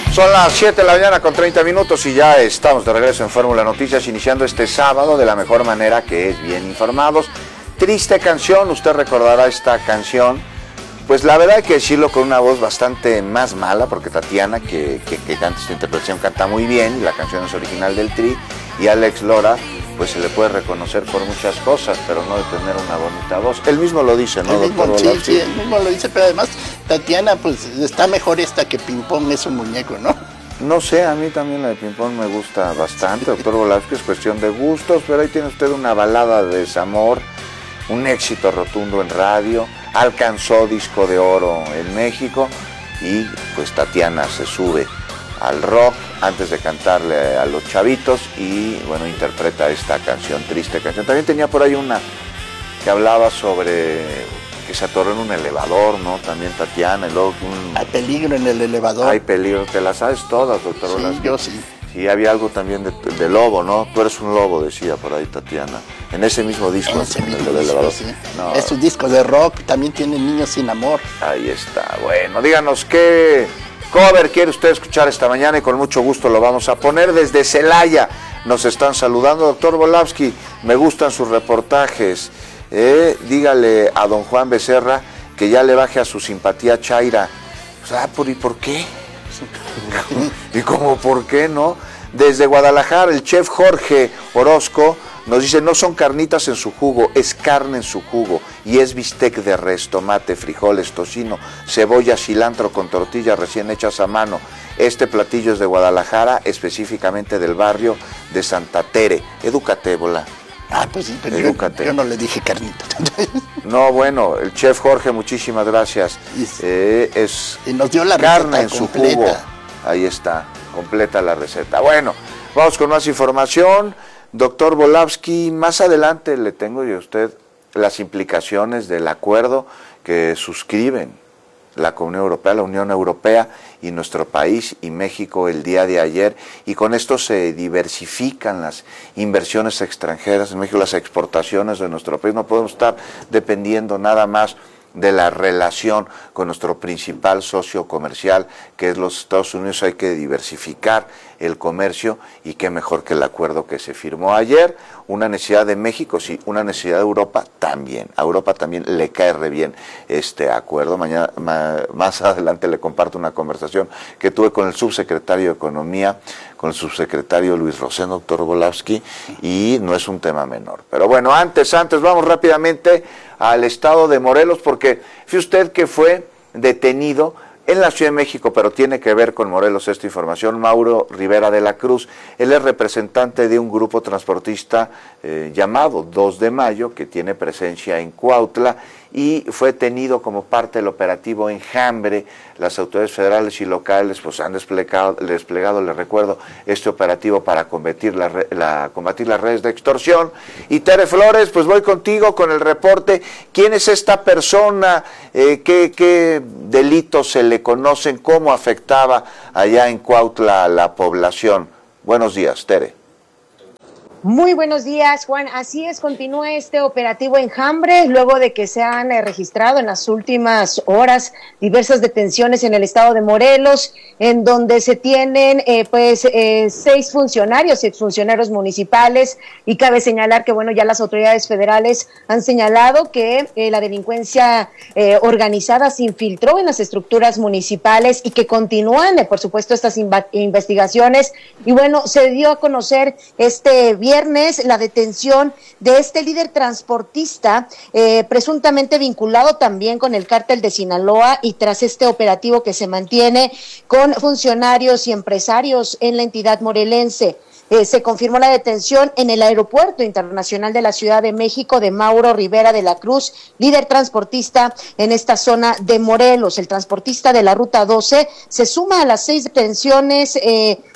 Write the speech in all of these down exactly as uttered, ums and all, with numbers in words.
Son las siete de la mañana con treinta minutos y ya estamos de regreso en Fórmula Noticias, iniciando este sábado de la mejor manera, que es bien informados. Triste canción, usted recordará esta canción, pues la verdad hay que decirlo con una voz bastante más mala, porque Tatiana, que, que, que canta esta interpretación, canta muy bien, y la canción es original del Tri, y Alex Lora, pues se le puede reconocer por muchas cosas, pero no de tener una bonita voz. Él mismo lo dice, ¿no, el mismo, doctor? Sí, sí, él mismo lo dice, pero además Tatiana, pues está mejor esta que Ping Pong es un muñeco, ¿no? No sé, a mí también la de Ping Pong me gusta bastante, doctor Volávsky, es cuestión de gustos, pero ahí tiene usted una balada de desamor, un éxito rotundo en radio, alcanzó disco de oro en México, y pues Tatiana se sube al rock antes de cantarle a los chavitos y bueno, interpreta esta canción, triste canción. También tenía por ahí una que hablaba sobre que se atoró en un elevador, ¿no? También Tatiana, y luego un... Hay peligro en el elevador. Hay peligro, te las sabes todas, doctor. Sí, Volávsky. yo sí. Sí, había algo también de, de lobo, ¿no? Tú eres un lobo, decía por ahí Tatiana. En ese mismo disco, En ese en el mismo del disco, elevador. sí. No. Es un disco de rock, también tiene Niños sin Amor. Ahí está, bueno, díganos qué cover quiere usted escuchar esta mañana y con mucho gusto lo vamos a poner. Desde Celaya nos están saludando, doctor Volávsky, me gustan sus reportajes. Eh, dígale a don Juan Becerra que ya le baje a su simpatía chaira. O sea, ¿por, ¿y por qué? ¿Y cómo por qué, no? Desde Guadalajara, el chef Jorge Orozco nos dice, no son carnitas en su jugo, es carne en su jugo, y es bistec de res, tomate, frijoles, tocino, cebolla, cilantro con tortillas recién hechas a mano. Este platillo es de Guadalajara, específicamente del barrio de Santa Tere. Edúcate, Bola. Ah, pues sí, pero yo, yo no le dije carnita. No, bueno, el chef Jorge, muchísimas gracias. Eh, es y nos dio la carne en completa. su jugo. Ahí está, completa la receta. Bueno, vamos con más información. Doctor Volávsky, más adelante le tengo yo a usted las implicaciones del acuerdo que suscriben la Unión Europea, la Unión Europea y nuestro país y México el día de ayer, y con esto se diversifican las inversiones extranjeras en México, las exportaciones de nuestro país. No podemos estar dependiendo nada más de la relación con nuestro principal socio comercial, que es los Estados Unidos. Hay que diversificar el comercio, y qué mejor que el acuerdo que se firmó ayer. Una necesidad de México, sí, una necesidad de Europa también. A Europa también le cae re bien este acuerdo. Mañana, ma, más adelante le comparto una conversación que tuve con el subsecretario de Economía, con el subsecretario Luis Rosendo, doctor Volávsky, y no es un tema menor. Pero bueno, antes, antes, vamos rápidamente al estado de Morelos, porque fíjese usted que fue detenido en la Ciudad de México, pero tiene que ver con Morelos esta información, Mauro Rivera de la Cruz. Él es representante de un grupo transportista eh, llamado dos de mayo, que tiene presencia en Cuautla, y fue detenido como parte del operativo Enjambre. Las autoridades federales y locales pues han desplegado, desplegado, les recuerdo, este operativo para combatir, la, la, combatir las redes de extorsión. Y Tere Flores, pues voy contigo con el reporte. ¿Quién es esta persona? Eh, ¿qué, ¿Qué delitos se le conocen? ¿Cómo afectaba allá en Cuautla a la población? Buenos días, Tere. Muy buenos días, Juan. Así es, continúa este operativo Enjambre, luego de que se han eh, registrado en las últimas horas diversas detenciones en el estado de Morelos, en donde se tienen eh, pues eh, seis funcionarios, exfuncionarios municipales, y cabe señalar que bueno, ya las autoridades federales han señalado que eh, la delincuencia eh, organizada se infiltró en las estructuras municipales y que continúan, eh, por supuesto, estas investigaciones. Y bueno, se dio a conocer este viernes la detención de este líder transportista, eh, presuntamente vinculado también con el cártel de Sinaloa, y tras este operativo que se mantiene con funcionarios y empresarios en la entidad morelense. Eh, se confirmó la detención en el Aeropuerto Internacional de la Ciudad de México de Mauro Rivera de la Cruz, líder transportista en esta zona de Morelos. El transportista de la Ruta doce se suma a las seis detenciones eh,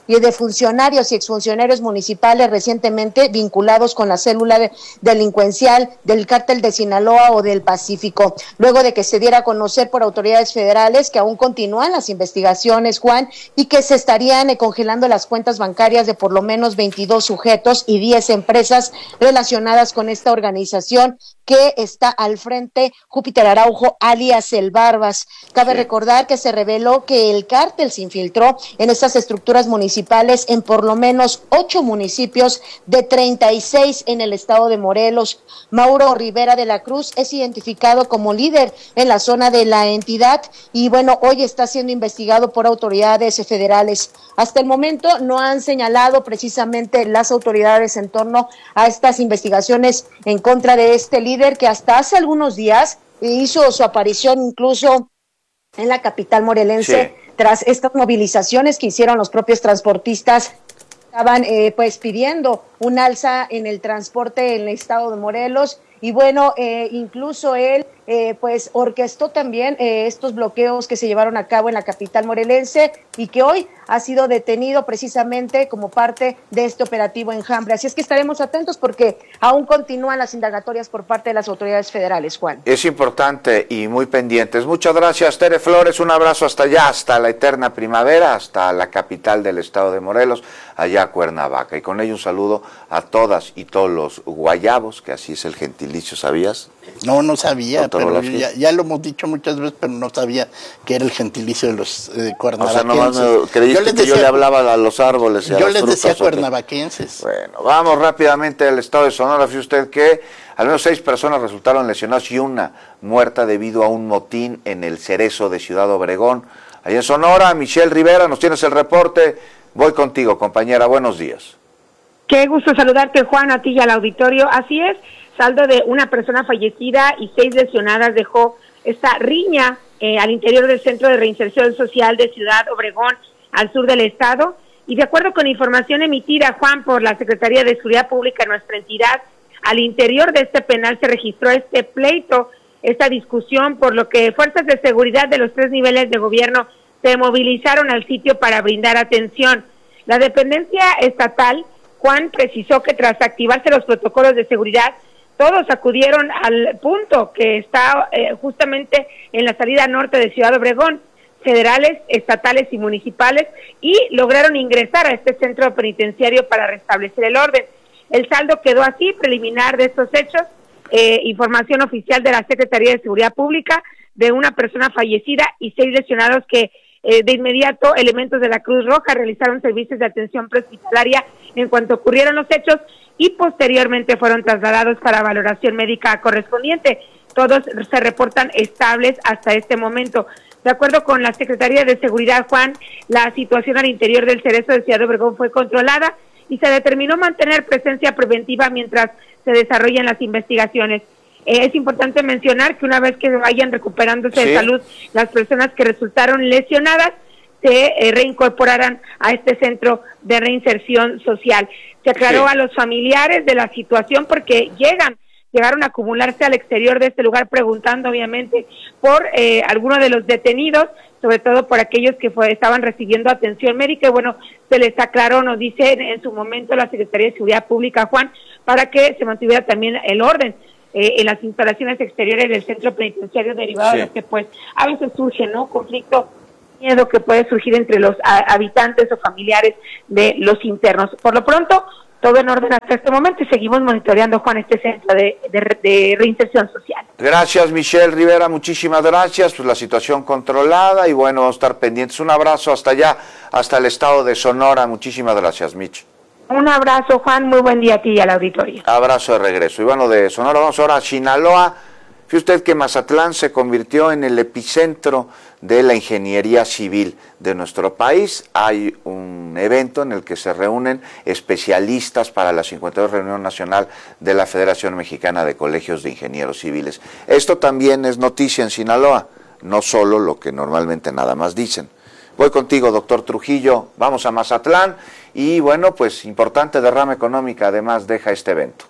y de funcionarios y exfuncionarios municipales recientemente vinculados con la célula de, delincuencial del cártel de Sinaloa o del Pacífico. Luego de que se diera a conocer por autoridades federales que aún continúan las investigaciones, Juan, y que se estarían eh, congelando las cuentas bancarias de por lo menos veintidós sujetos y diez empresas relacionadas con esta organización que está al frente Júpiter Araujo, alias El Barbas. Cabe sí. recordar que se reveló que el cártel se infiltró en estas estructuras municipales en por lo menos ocho municipios de treinta y seis en el estado de Morelos. Mauro Rivera de la Cruz es identificado como líder en la zona de la entidad y bueno, hoy está siendo investigado por autoridades federales. Hasta el momento no han señalado precisamente las autoridades en torno a estas investigaciones en contra de este líder líder que hasta hace algunos días hizo su aparición incluso en la capital morelense sí. tras estas movilizaciones que hicieron los propios transportistas. Estaban eh, pues pidiendo un alza en el transporte en el estado de Morelos y bueno, eh, incluso él eh, pues orquestó también eh, estos bloqueos que se llevaron a cabo en la capital morelense y que hoy ha sido detenido precisamente como parte de este operativo Enjambre. Así es que estaremos atentos porque aún continúan las indagatorias por parte de las autoridades federales, Juan. Es importante y muy pendientes. Muchas gracias, Tere Flores. Un abrazo hasta allá, hasta la eterna primavera, hasta la capital del estado de Morelos, allá a Cuernavaca. Y con ello un saludo a todas y todos los guayabos, que así es el gentilicio, ¿sabías? No, no sabía, pero ya, ya lo hemos dicho muchas veces, pero no sabía que era el gentilicio de los eh, cuernavaquenses. O sea, nomás me creíste yo les decía, que yo le hablaba a los árboles y a yo las les frutas, decía cuernavaquenses. Bueno, vamos rápidamente al estado de Sonora. Fíjese usted que al menos seis personas resultaron lesionadas y una muerta debido a un motín en el Cerezo de Ciudad Obregón. Allá en Sonora, Michelle Rivera, nos tienes el reporte. Voy contigo, compañera. Buenos días. Qué gusto saludarte, Juan, a ti y al auditorio. Así es. Saldo de una persona fallecida y seis lesionadas dejó esta riña eh, al interior del Centro de Reinserción Social de Ciudad Obregón, al sur del estado. Y de acuerdo con información emitida, Juan, por la Secretaría de Seguridad Pública en nuestra entidad, al interior de este penal se registró este pleito, esta discusión, por lo que fuerzas de seguridad de los tres niveles de gobierno se movilizaron al sitio para brindar atención. La dependencia estatal, Juan, precisó que tras activarse los protocolos de seguridad, todos acudieron al punto que está eh, justamente en la salida norte de Ciudad Obregón, federales, estatales y municipales, y lograron ingresar a este centro penitenciario para restablecer el orden. El saldo quedó así, preliminar de estos hechos, eh, información oficial de la Secretaría de Seguridad Pública, de una persona fallecida y seis lesionados que eh, de inmediato elementos de la Cruz Roja realizaron servicios de atención prehospitalaria en cuanto ocurrieron los hechos, y posteriormente fueron trasladados para valoración médica correspondiente. Todos se reportan estables hasta este momento. De acuerdo con la Secretaría de Seguridad, Juan, la situación al interior del Cerezo de Ciudad Obregón fue controlada y se determinó mantener presencia preventiva mientras se desarrollan las investigaciones. Eh, es importante mencionar que una vez que vayan recuperándose ¿Sí? de salud las personas que resultaron lesionadas, se eh, reincorporarán a este centro de reinserción social. Se aclaró sí. a los familiares de la situación porque llegan, llegaron a acumularse al exterior de este lugar preguntando obviamente por eh, algunos de los detenidos, sobre todo por aquellos que fue, estaban recibiendo atención médica. Y bueno, se les aclaró, nos dice en, en su momento la Secretaría de Seguridad Pública, Juan, para que se mantuviera también el orden eh, en las instalaciones exteriores del centro penitenciario, derivado sí. de que pues a veces surge, ¿no?, conflicto, miedo que puede surgir entre los a, habitantes o familiares de los internos. Por lo pronto, todo en orden hasta este momento y seguimos monitoreando, Juan, este centro de, de, de reinserción social. Gracias, Michelle Rivera, muchísimas gracias. Pues la situación controlada y bueno, vamos a estar pendientes. Un abrazo hasta allá, hasta el estado de Sonora. Muchísimas gracias, Mich. Un abrazo, Juan, muy buen día a ti y al auditorio. Abrazo de regreso. Y bueno, de Sonora vamos ahora a Sinaloa. Fíjese usted que Mazatlán se convirtió en el epicentro de la ingeniería civil de nuestro país. Hay un evento en el que se reúnen especialistas para la cincuenta y dos Reunión Nacional de la Federación Mexicana de Colegios de Ingenieros Civiles. Esto también es noticia en Sinaloa, no solo lo que normalmente nada más dicen. Voy contigo, doctor Trujillo, vamos a Mazatlán y bueno, pues importante derrama económica además deja este evento.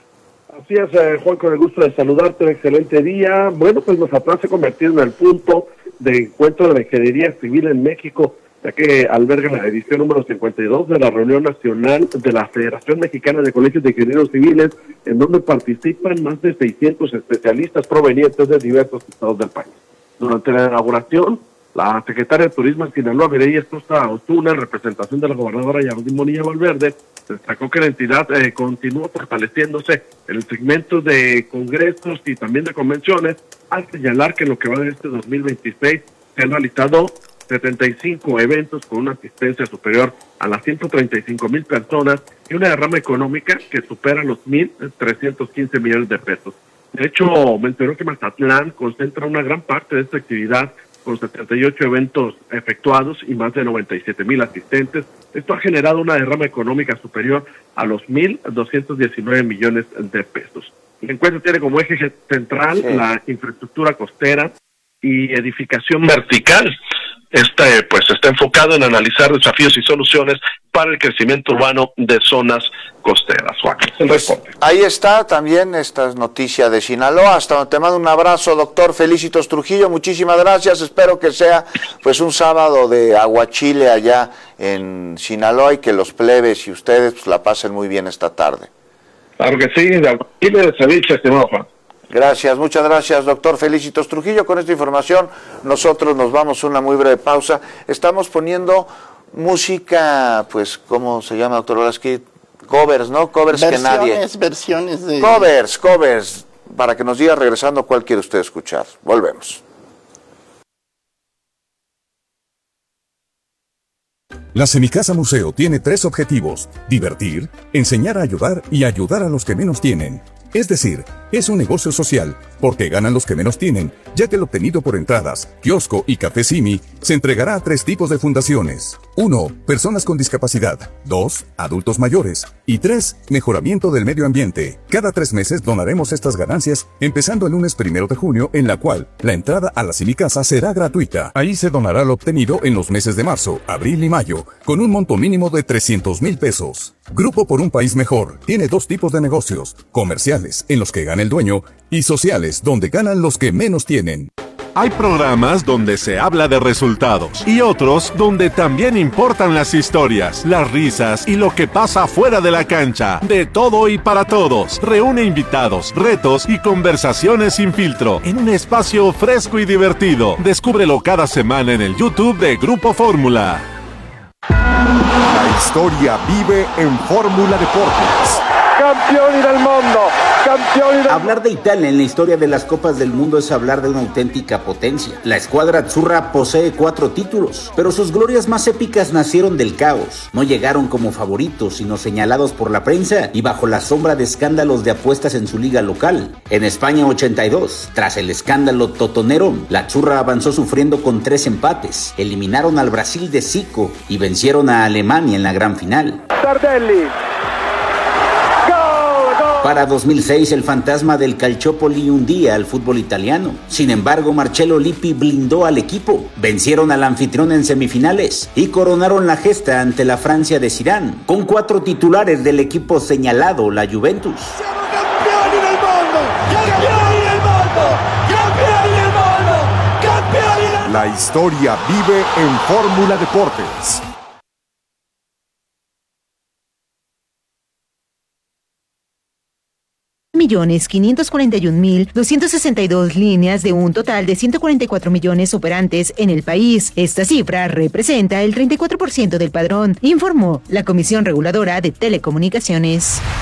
Así es, eh, Juan, con el gusto de saludarte, un excelente día. Bueno, pues Mazatlán se ha convertido en el punto de encuentro de la ingeniería civil en México, ya que alberga la edición número cincuenta y dos de la reunión nacional de la Federación Mexicana de Colegios de Ingenieros Civiles, en donde participan más de seiscientos especialistas provenientes de diversos estados del país. Durante la inauguración, la secretaria de Turismo en Sinaloa, Mireya Escosta Osuna, en representación de la gobernadora Yasmín Bonilla Valverde, destacó que la entidad eh, continúa fortaleciéndose en el segmento de congresos y también de convenciones, al señalar que en lo que va de este dos mil veintiséis se han realizado setenta y cinco eventos con una asistencia superior a las ciento treinta y cinco mil personas y una derrama económica que supera los mil trescientos quince millones de pesos. De hecho, mencionó que Mazatlán concentra una gran parte de esta actividad con setenta y ocho eventos efectuados y más de noventa y siete mil asistentes. Esto ha generado una derrama económica superior a los mil doscientos diecinueve millones de pesos. El encuentro tiene como eje central sí. la infraestructura costera y edificación vertical. Este pues está enfocado en analizar desafíos y soluciones para el crecimiento urbano de zonas costeras. Juan, pues ahí está también esta noticia de Sinaloa. Hasta donde te mando un abrazo, doctor Felicitos Trujillo, muchísimas gracias. Espero que sea pues un sábado de aguachile allá en Sinaloa y que los plebes y ustedes pues la pasen muy bien esta tarde. Claro que sí, de aguachile de ceviche, estimado Juan. Gracias, muchas gracias, doctor Felicitos Trujillo. Con esta información nosotros nos vamos a una muy breve pausa. Estamos poniendo música, pues, ¿cómo se llama, doctor Volaski? Covers, ¿no? Covers versiones, que nadie... Versiones, versiones de... Covers, covers, para que nos diga regresando cuál quiere usted escuchar. Volvemos. La Semicasa Museo tiene tres objetivos: divertir, enseñar a ayudar y ayudar a los que menos tienen. Es decir, es un negocio social, porque ganan los que menos tienen, ya que el obtenido por entradas, kiosco y café Simi se entregará a tres tipos de fundaciones. uno. Personas con discapacidad. dos. Adultos mayores. Y tres. Mejoramiento del medio ambiente. Cada tres meses donaremos estas ganancias, empezando el lunes primero de junio, en la cual la entrada a la Semicasa será gratuita. Ahí se donará lo obtenido en los meses de marzo, abril y mayo, con un monto mínimo de trescientos mil pesos. Grupo por un País Mejor tiene dos tipos de negocios: comerciales, en los que gana el dueño, y sociales, donde ganan los que menos tienen. Hay programas donde se habla de resultados y otros donde también importan las historias, las risas y lo que pasa fuera de la cancha. De todo y para todos. Reúne invitados, retos y conversaciones sin filtro en un espacio fresco y divertido. Descúbrelo cada semana en el YouTube de Grupo Fórmula. La historia vive en Fórmula Deportes. Campioni del mundo, campioni del... Hablar de Italia en la historia de las Copas del Mundo es hablar de una auténtica potencia. La escuadra azzurra posee cuatro títulos, pero sus glorias más épicas nacieron del caos. No llegaron como favoritos, sino señalados por la prensa y bajo la sombra de escándalos de apuestas en su liga local. En España ochenta y dos, tras el escándalo totonero, la azzurra avanzó sufriendo con tres empates. Eliminaron al Brasil de Zico y vencieron a Alemania en la gran final. Tardelli. Para dos mil seis, el fantasma del Calciopoli hundía al fútbol italiano. Sin embargo, Marcello Lippi blindó al equipo. Vencieron al anfitrión en semifinales y coronaron la gesta ante la Francia de Zidane, con cuatro titulares del equipo señalado, la Juventus. ¡Siamo campioni del mundo! ¡Campioni del mundo! ¡Campioni del mundo! ¡Campioni del mundo! La historia vive en Fórmula Deportes. millones quinientos cuarenta y un mil doscientas sesenta y dos líneas de un total de ciento cuarenta y cuatro millones operantes en el país. Esta cifra representa el treinta y cuatro por ciento del padrón, informó la Comisión Reguladora de Telecomunicaciones.